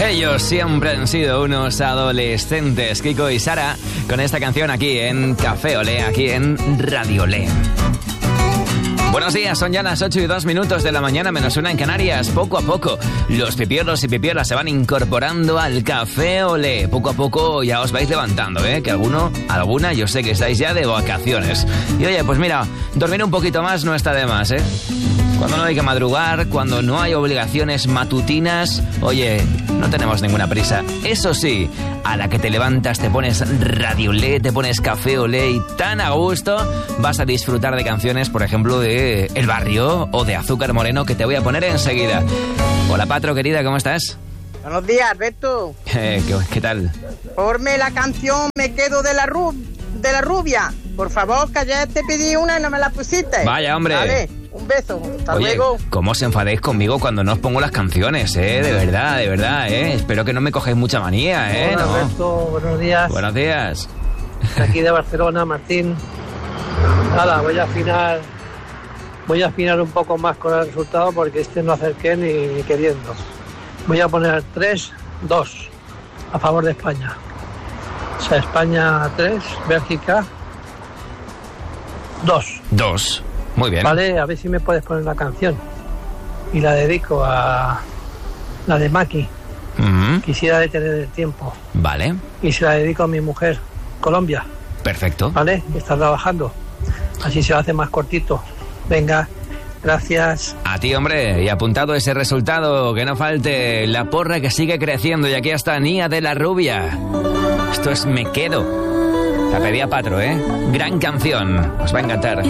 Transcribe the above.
Ellos siempre han sido unos adolescentes, Kiko y Sara, con esta canción aquí en Café Olé, aquí en Radio Olé. Buenos días, son ya las 8:02 de la mañana, menos una en Canarias. Poco a poco, los pipiolos y pipiolas se van incorporando al Café Olé. Poco a poco ya os vais levantando, que alguna, yo sé que estáis ya de vacaciones. Y oye, pues mira, dormir un poquito más no está de más, Cuando no hay que madrugar, cuando no hay obligaciones matutinas, oye, no tenemos ninguna prisa. Eso sí, a la que te levantas te pones Radio Olé, te pones Café Olé y tan a gusto vas a disfrutar de canciones, por ejemplo, de El Barrio o de Azúcar Moreno, que te voy a poner enseguida. Hola, Patro, querida, ¿cómo estás? Buenos días, Alberto. ¿Qué tal? Ponme la canción Me quedo de la rubia. Por favor, que ayer te pedí una y no me la pusiste. Vaya, hombre. Vale, un beso. Hasta Oye, luego. ¿cómo os enfadéis conmigo cuando no os pongo las canciones, De verdad, Espero que no me cogéis mucha manía, Hola, ¿no? Alberto, buenos días. Buenos días. Aquí de Barcelona, Martín. Nada, voy a afinar un poco más con el resultado porque no acerqué ni queriendo. Voy a poner 3-2 a favor de España. O sea, España 3, Bélgica 2. 2. Muy bien. Vale, a ver si me puedes poner la canción. Y la dedico a la de Maki. Quisiera detener el tiempo. Vale. Y se la dedico a mi mujer, Colombia. Perfecto. Vale, está trabajando. Así se hace más cortito. Venga, gracias. A ti, hombre, y apuntado ese resultado, que no falte la porra que sigue creciendo. Y aquí está Nia de la Rubia. Esto es Me Quedo. La pedía Patro, Gran canción. Os va a encantar.